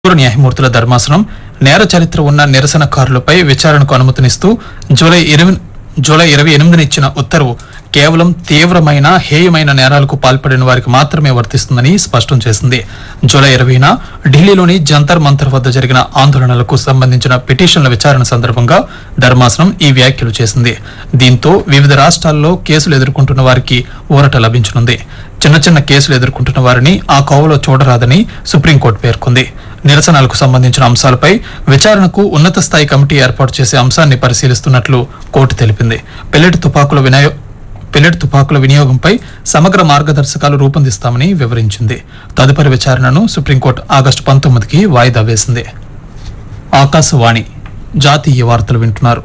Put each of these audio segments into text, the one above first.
న్యాయమూర్తుల ధర్మాసనం నేర చరిత్ర ఉన్న నిరసనకారులపై విచారణకు అనుమతినిస్తూ జూలై 28న ఇచ్చిన ఉత్తర్వు కేవలం తీవ్రమైన హేయమైన నేరాలకు పాల్పడిన వారికి మాత్రమే వర్తిస్తుందని స్పష్టం చేసింది. జూలై 20న ఢిల్లీలోని జంతర్ మంతర్ వద్ద జరిగిన ఆందోళనలకు సంబంధించిన పిటిషన్ల విచారణ సందర్భంగా ధర్మాసనం ఈ వ్యాఖ్యలు చేసింది. దీంతో వివిధ రాష్ట్రాల్లో కేసులు ఎదుర్కొంటున్న వారికి ఊరట లభించనుంది. చిన్న కేసులు ఎదుర్కొంటున్న వారిని ఆ కోవలో చూడరాదని సుప్రీంకోర్టు పేర్కొంది. నిరసనలకు సంబంధించిన అంశాలపై విచారణకు ఉన్నత స్థాయి కమిటీ ఏర్పాటు చేసే అంశాన్ని పరిశీలిస్తున్నట్లు కోర్టు తెలిపింది. పెల్లెట్ తుపాకుల వినియోగంపై సమగ్ర మార్గదర్శకాలు రూపొందిస్తామని వివరించింది. తదుపరి విచారణను సుప్రీంకోర్టు ఆగస్టు 19కి వాయిదా వేసింది. ఆకాశవాణి జాతీయ వార్తలు వింటున్నారు.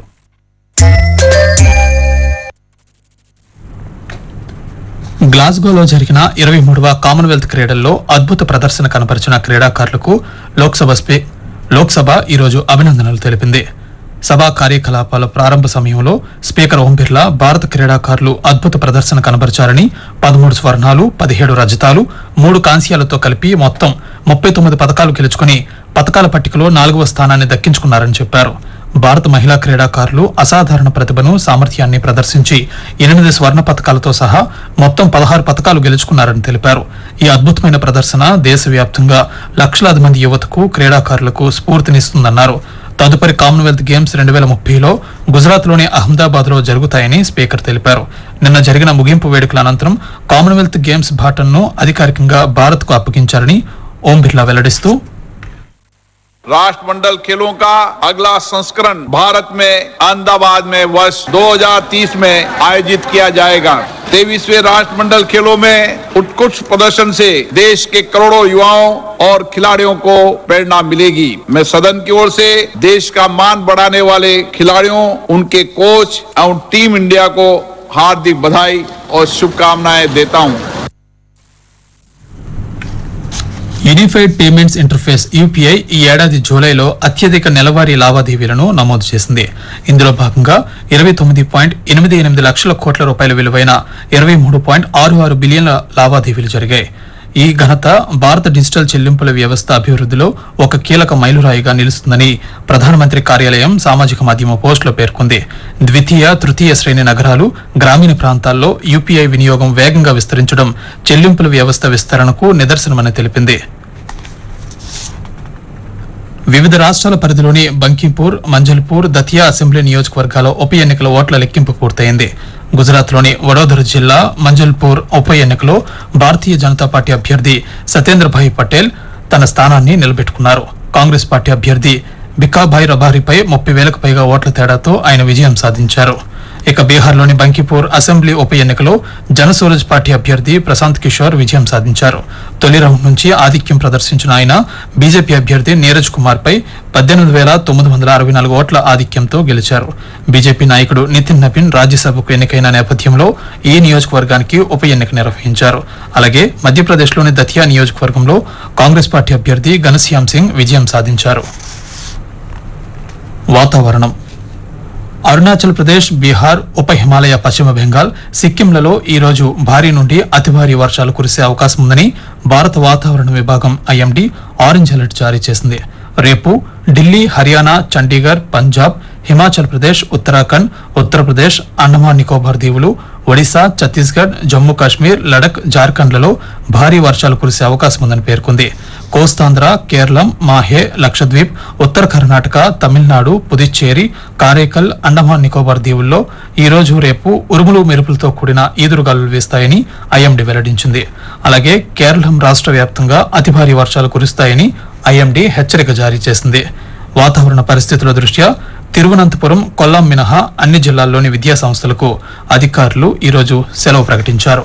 గ్లాస్గోలో జరిగిన 23వ కామన్వెల్త్ క్రీడల్లో అద్భుత ప్రదర్శన కనబరిచిన క్రీడాకారులకు లోక్సభ ఈరోజు అభినందనలు తెలిపింది. సభా కార్యకలాపాల ప్రారంభ సమయంలో స్పీకర్ ఓం బిర్లా భారత క్రీడాకారులు అద్భుత ప్రదర్శన కనబరిచారని 13 స్వర్ణాలు, 17 రజతాలు, 3 కాంస్యాలతో కలిపి మొత్తం 39 పతకాలు గెలుచుకుని పతకాల పట్టికలో 4వ స్థానాన్ని దక్కించుకున్నారని చెప్పారు. భారత మహిళా క్రీడాకారులు అసాధారణ ప్రతిభను, సామర్థ్యాన్ని ప్రదర్శించి 8 స్వర్ణ పతకాలతో సహా మొత్తం 16 పతకాలు గెలుచుకున్నారని తెలిపారు. ఈ అద్భుతమైన ప్రదర్శన దేశవ్యాప్తంగా లక్షలాది మంది యువతకు, క్రీడాకారులకు స్ఫూర్తినిస్తుందన్నారు. తదుపరి కామన్వెల్త్ గేమ్స్ 2030లో గుజరాత్లోని అహ్మదాబాద్ లో జరుగుతాయని స్పీకర్ తెలిపారు. నిన్న జరిగిన ముగింపు వేడుకల అనంతరం కామన్వెల్త్ గేమ్స్ బాటన్ను అధికారికంగా భారత్ కు అప్పగించారని ఓం బిర్లా వెల్లడిస్తూ, राष्ट्रमंडल खेलों का अगला संस्करण भारत में अहमदाबाद में वर्ष 2030 में आयोजित किया जाएगा। 23वें राष्ट्रमंडल खेलों में उत्कृष्ट प्रदर्शन से देश के करोड़ों युवाओं और खिलाड़ियों को प्रेरणा मिलेगी। मैं सदन की ओर से देश का मान बढ़ाने वाले खिलाड़ियों, उनके कोच और टीम इंडिया को हार्दिक बधाई और शुभकामनाएं देता हूं। యూనిఫైడ్ పేమెంట్స్ ఇంటర్ఫేస్ యూపీఐ ఈ ఏడాది జూలైలో అత్యధిక నెలవారీ లావాదేవీలను నమోదు చేసింది. ఇందులో భాగంగా 29.88 లక్షల కోట్ల రూపాయల విలువైన 23.66 బిలియన్ల లావాదేవీలు జరిగాయి. ఈ ఘనత భారత డిజిటల్ చెల్లింపుల వ్యవస్థ అభివృద్ధిలో ఒక కీలక మైలురాయిగా నిలుస్తుందని ప్రధానమంత్రి కార్యాలయం సామాజిక మాధ్యమ పోస్టులో పేర్కొంది. ద్వితీయ, తృతీయ శ్రేణి నగరాలు, గ్రామీణ ప్రాంతాల్లో యూపీఐ వినియోగం వేగంగా విస్తరించడం చెల్లింపుల వ్యవస్థ విస్తరణకు నిదర్శనమని తెలిపింది. వివిధ రాష్ట్రాల పరిధిలోని బంకింపూర్, మంజల్పూర్, దతియా అసెంబ్లీ నియోజకవర్గాల ఉప ఎన్నికల ఓట్ల లెక్కింపు పూర్తయింది. గుజరాత్లోని వడోదర జిల్లా మంజల్పూర్ ఉప ఎన్నికలో భారతీయ జనతా పార్టీ అభ్యర్థి సత్యేంద్రభాయ్ పటేల్ తన స్థానాన్ని నిలబెట్టుకున్నారు. కాంగ్రెస్ పార్టీ అభ్యర్థి బికాభాయ్ రబారీపై 30,000కు పైగా ఓట్ల తేడాతో ఆయన విజయం సాధించారు. ఇక బీహార్లోని బంకిపూర్ అసెంబ్లీ ఉప ఎన్నికలో జనసూరజ్ పార్టీ అభ్యర్థి ప్రశాంత్ కిషోర్ విజయం సాధించారు. తొలి రౌండ్ నుంచి ఆధిక్యం ప్రదర్శించిన ఆయన బీజేపీ అభ్యర్థి నీరజ్ కుమార్ పై 18,964 ఓట్ల ఆధిక్యంతో గెలిచారు. బీజేపీ నాయకుడు నితిన్ నబీన్ రాజ్యసభకు ఎన్నికైన నేపథ్యంలో ఈ నియోజకవర్గానికి ఉప ఎన్నిక నిర్వహించారు. అలాగే మధ్యప్రదేశ్లోని దతియా నియోజకవర్గంలో కాంగ్రెస్ పార్టీ అభ్యర్థి ఘనశ్యామ్ సింగ్ విజయం సాధించారు. వాతావరణం. అరుణాచల్ ప్రదేశ్, బీహార్, ఉప హిమాలయ, పశ్చిమ బెంగాల్, సిక్కింలలో ఈ రోజు భారీ నుండి అతి భారీ వర్షాలు కురిసే అవకాశం ఉందని భారత వాతావరణ విభాగం ఐఎండీ ఆరెంజ్ అలర్ట్ జారీ చేసింది. రేపు ఢిల్లీ, హర్యానా, చండీగఢ్, పంజాబ్, హిమాచల్ ప్రదేశ్, ఉత్తరాఖండ్, ఉత్తరప్రదేశ్, అండమాన్ నికోబార్ దీవులు, ఒడిశా, ఛత్తీస్గఢ్, జమ్మూ కాశ్మీర్, లడక్, జార్ఖండ్లలో భారీ వర్షాలు కురిసే అవకాశం ఉందని పేర్కొంది. కోస్తాంధ్ర, కేరళం, మాహే, లక్షద్వీప్, ఉత్తర కర్ణాటక, తమిళనాడు, పుదుచ్చేరి, కారైకల్, అండమాన్ నికోబార్ దీవుల్లో ఈ రోజు, రేపు ఉరుములు మెరుపులతో కూడిన ఈదురుగాలులు వీస్తాయని ఐఎండీ వెల్లడించింది. అలాగే కేరళం రాష్ట్ర వ్యాప్తంగా అతి భారీ వర్షాలు కురుస్తాయని ఐఎండీ హెచ్చరిక జారీ చేసింది. వాతావరణ పరిస్థితుల దృష్ట్యా తిరువనంతపురం, కొల్లాం మినహా అన్ని జిల్లాల్లోని విద్యా సంస్థలకు అధికారులు ఈరోజు సెలవు ప్రకటించారు.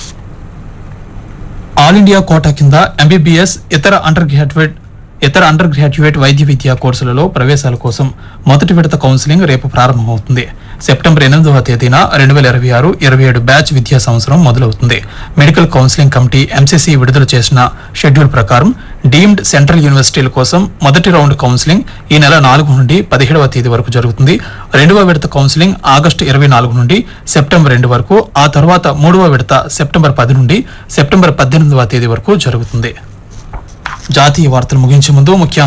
ఆల్ ఇండియా కోటా కింద ఎంబీబీఎస్, ఇతర అండర్ గ్రాడ్యుయేట్ వైద్య విద్యా కోర్సులలో ప్రవేశాల కోసం మొదటి విడత కౌన్సిలింగ్ రేపు ప్రారంభమవుతుంది. సెప్టెంబర్ 8వ తేదీన 2026-27 బ్యాచ్ విద్యా సంవత్సరం మొదలవుతుంది. మెడికల్ కౌన్సిలింగ్ కమిటీ ఎంసీసీ విడుదల చేసిన షెడ్యూల్ ప్రకారం డీమ్డ్ సెంట్రల్ యూనివర్సిటీల కోసం మొదటి రౌండ్ కౌన్సిలింగ్ ఈ నెల 4 నుండి 17వ తేదీ వరకు జరుగుతుంది. రెండవ విడత కౌన్సిలింగ్ ఆగస్టు 24 నుండి సెప్టెంబర్ 2 వరకు, ఆ తర్వాత మూడవ విడత సెప్టెంబర్ 10 నుండి సెప్టెంబర్ 18వ తేదీ వరకు జరుగుతుంది. జాతీయ వార్తలు ముగించే ముందు ముఖ్య